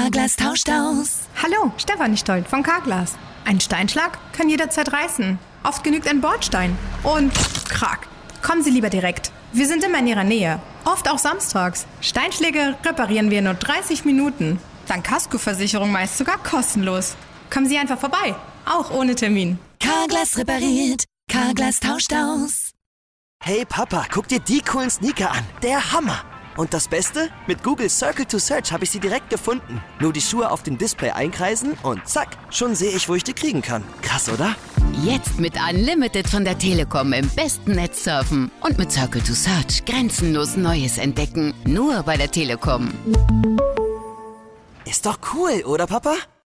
Carglass tauscht aus. Hallo, Stefanie Stoll von Carglass. Ein Steinschlag kann jederzeit reißen. Oft genügt ein Bordstein. Und krack. Kommen Sie lieber direkt. Wir sind immer in Ihrer Nähe. Oft auch samstags. Steinschläge reparieren wir in nur 30 Minuten. Dank Kaskoversicherung meist sogar kostenlos. Kommen Sie einfach vorbei. Auch ohne Termin. Carglass repariert. Carglass tauscht aus. Hey Papa, guck dir die coolen Sneaker an. Der Hammer. Und das Beste? Mit Google Circle to Search habe ich sie direkt gefunden. Nur die Schuhe auf dem Display einkreisen und zack, schon sehe ich, wo ich die kriegen kann. Krass, oder? Jetzt mit Unlimited von der Telekom im besten Netz surfen. Und mit Circle to Search grenzenlos Neues entdecken. Nur bei der Telekom. Ist doch cool, oder Papa?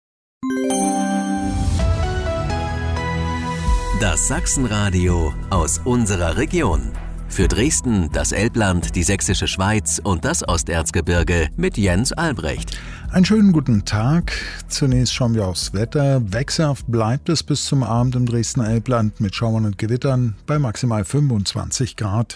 Das Sachsenradio aus unserer Region. Für Dresden, das Elbland, die Sächsische Schweiz und das Osterzgebirge mit Jens Albrecht. Einen schönen guten Tag. Zunächst schauen wir aufs Wetter. Wechselhaft bleibt es bis zum Abend im Dresdner Elbland mit Schauern und Gewittern bei maximal 25 Grad.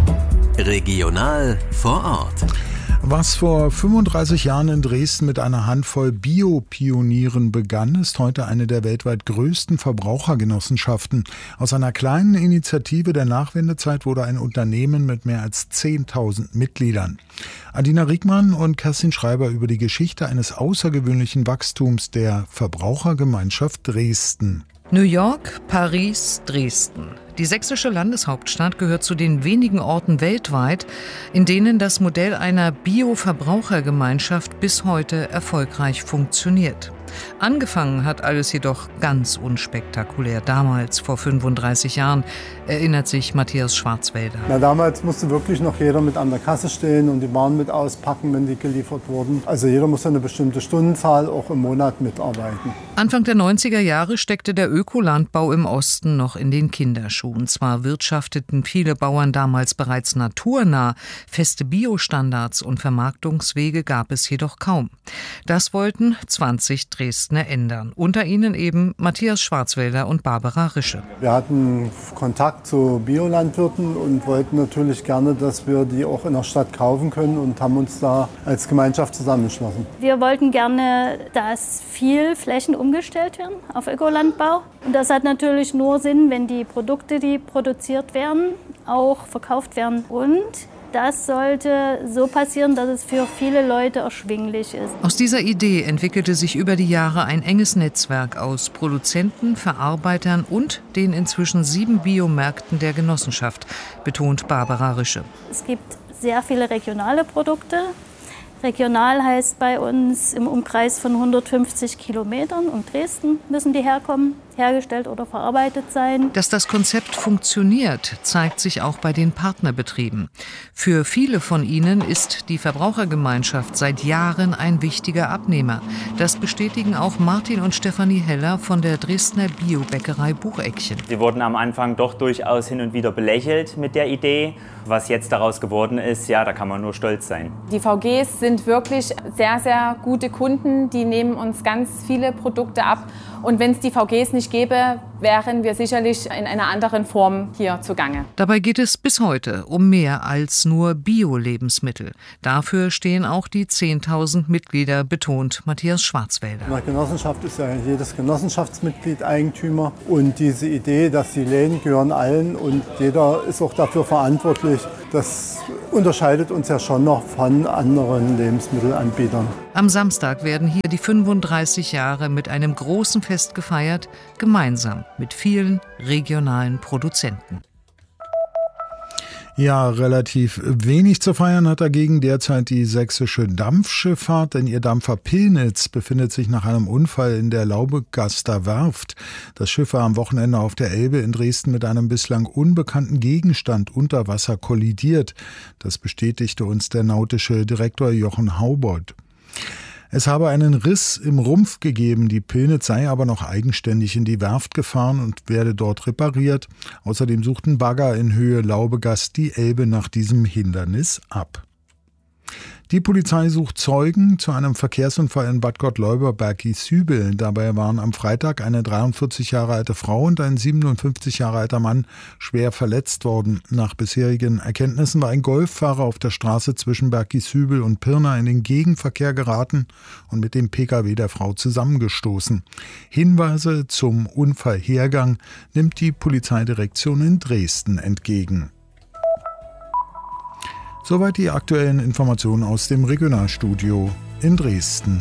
Regional vor Ort. Was vor 35 Jahren in Dresden mit einer Handvoll Biopionieren begann, ist heute eine der weltweit größten Verbrauchergenossenschaften. Aus einer kleinen Initiative der Nachwendezeit wurde ein Unternehmen mit mehr als 10.000 Mitgliedern. Adina Riegmann und Kerstin Schreiber über die Geschichte eines außergewöhnlichen Wachstums der Verbrauchergemeinschaft Dresden. New York, Paris, Dresden. Die sächsische Landeshauptstadt gehört zu den wenigen Orten weltweit, in denen das Modell einer Bio-Verbrauchergemeinschaft bis heute erfolgreich funktioniert. Angefangen hat alles jedoch ganz unspektakulär. Damals, vor 35 Jahren, erinnert sich Matthias Schwarzwälder. Damals musste wirklich noch jeder mit an der Kasse stehen und die Waren mit auspacken, wenn die geliefert wurden. Also jeder musste eine bestimmte Stundenzahl auch im Monat mitarbeiten. Anfang der 90er Jahre steckte der Ökolandbau im Osten noch in den Kinderschuhen. Zwar wirtschafteten viele Bauern damals bereits naturnah, feste Biostandards und Vermarktungswege gab es jedoch kaum. Das wollten 20 Dresdner ändern. Unter ihnen eben Matthias Schwarzwälder und Barbara Rische. Wir hatten Kontakt zu Biolandwirten und wollten natürlich gerne, dass wir die auch in der Stadt kaufen können und haben uns da als Gemeinschaft zusammengeschlossen. Wir wollten gerne, dass viel Flächen umgestellt werden auf Ökolandbau. Und das hat natürlich nur Sinn, wenn die Produkte, die produziert werden, auch verkauft werden. Und das sollte so passieren, dass es für viele Leute erschwinglich ist. Aus dieser Idee entwickelte sich über die Jahre ein enges Netzwerk aus Produzenten, Verarbeitern und den inzwischen 7 Biomärkten der Genossenschaft, betont Barbara Rische. Es gibt sehr viele regionale Produkte. Regional heißt bei uns im Umkreis von 150 Kilometern um Dresden müssen die herkommen, hergestellt oder verarbeitet sein. Dass das Konzept funktioniert, zeigt sich auch bei den Partnerbetrieben. Für viele von ihnen ist die Verbrauchergemeinschaft seit Jahren ein wichtiger Abnehmer. Das bestätigen auch Martin und Stefanie Heller von der Dresdner Biobäckerei Bucheckchen. Sie wurden am Anfang doch durchaus hin und wieder belächelt mit der Idee. Was jetzt daraus geworden ist, ja, da kann man nur stolz sein. Die VGs sind wirklich sehr, sehr gute Kunden. Die nehmen uns ganz viele Produkte ab. Und wenn es die VGs nicht gäbe, wären wir sicherlich in einer anderen Form hier zugange. Dabei geht es bis heute um mehr als nur Bio-Lebensmittel. Dafür stehen auch die 10.000 Mitglieder, betont Matthias Schwarzwälder. In der Genossenschaft ist ja jedes Genossenschaftsmitglied Eigentümer. Und diese Idee, dass die Läden gehören allen und jeder ist auch dafür verantwortlich, das unterscheidet uns ja schon noch von anderen Lebensmittelanbietern. Am Samstag werden hier die 35 Jahre mit einem großen Fest gefeiert, gemeinsam mit vielen regionalen Produzenten. Ja, relativ wenig zu feiern hat dagegen derzeit die sächsische Dampfschifffahrt, denn ihr Dampfer Pillnitz befindet sich nach einem Unfall in der Laubegaster Werft. Das Schiff war am Wochenende auf der Elbe in Dresden mit einem bislang unbekannten Gegenstand unter Wasser kollidiert. Das bestätigte uns der nautische Direktor Jochen Haubert. Es habe einen Riss im Rumpf gegeben, die Pillnitz sei aber noch eigenständig in die Werft gefahren und werde dort repariert. Außerdem suchten Bagger in Höhe Laubegast die Elbe nach diesem Hindernis ab. Die Polizei sucht Zeugen zu einem Verkehrsunfall in Bad Gottleuba-Bergisübel. Dabei waren am Freitag eine 43 Jahre alte Frau und ein 57 Jahre alter Mann schwer verletzt worden. Nach bisherigen Erkenntnissen war ein Golffahrer auf der Straße zwischen Bergisübel und Pirna in den Gegenverkehr geraten und mit dem Pkw der Frau zusammengestoßen. Hinweise zum Unfallhergang nimmt die Polizeidirektion in Dresden entgegen. Soweit die aktuellen Informationen aus dem Regionalstudio in Dresden.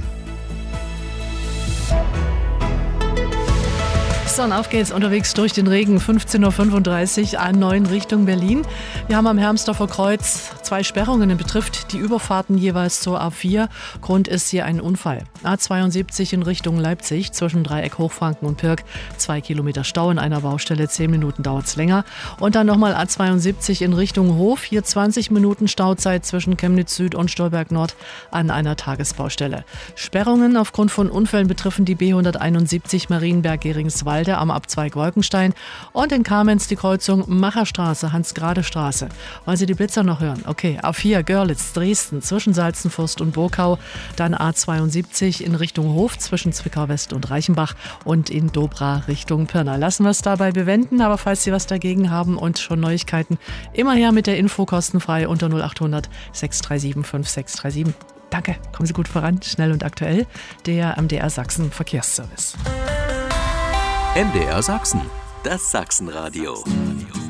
So, und auf geht's unterwegs durch den Regen, 15.35 Uhr, A9 Richtung Berlin. Wir haben am Hermsdorfer Kreuz 2 Sperrungen, betrifft die Überfahrten jeweils zur A4. Grund ist hier ein Unfall. A72 in Richtung Leipzig, zwischen Dreieck Hochfranken und Pirk, 2 Kilometer Stau in einer Baustelle, 10 Minuten dauert's länger. Und dann nochmal A72 in Richtung Hof, hier 20 Minuten Stauzeit zwischen Chemnitz Süd und Stolberg Nord an einer Tagesbaustelle. Sperrungen aufgrund von Unfällen betreffen die B171 Marienberg-Geringswalde am Abzweig Wolkenstein und in Kamenz die Kreuzung Macherstraße, Hans-Grade-Straße. Wollen Sie die Blitzer noch hören? Okay, A4 Görlitz, Dresden, zwischen Salzenfürst und Burkau, dann A72 in Richtung Hof, zwischen Zwickau West und Reichenbach und in Dobra Richtung Pirna. Lassen wir es dabei bewenden, aber falls Sie was dagegen haben und schon Neuigkeiten, immer her mit der Info kostenfrei unter 0800 637 5637. Danke, kommen Sie gut voran, schnell und aktuell, der MDR Sachsen Verkehrsservice. MDR Sachsen, das Sachsenradio.